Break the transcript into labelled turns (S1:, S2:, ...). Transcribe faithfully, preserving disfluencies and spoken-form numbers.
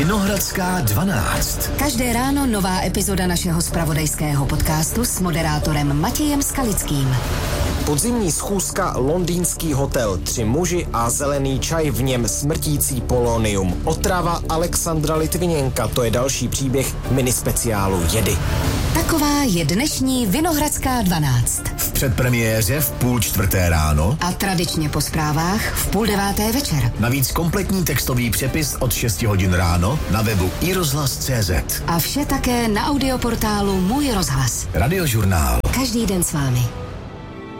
S1: Vinohradská dvanáct.
S2: Každé ráno nová epizoda našeho zpravodajského podcastu s moderátorem Matějem Skalickým.
S3: Podzimní schůzka, londýnský hotel, tři muži a zelený čaj, v něm smrtící polonium. Otrava Alexandra Litviněnka, to je další příběh minispeciálu Jedy.
S2: Taková je dnešní Vinohradská dvanáct.
S1: V předpremiéře v půl čtvrté ráno
S2: A tradičně po zprávách v půl deváté večer.
S1: navíc kompletní textový přepis od šesti hodin ráno na webu i rozhlas tečka cé zet.
S2: A vše také na audioportálu Můj rozhlas.
S1: Radiožurnál.
S2: Každý den s vámi.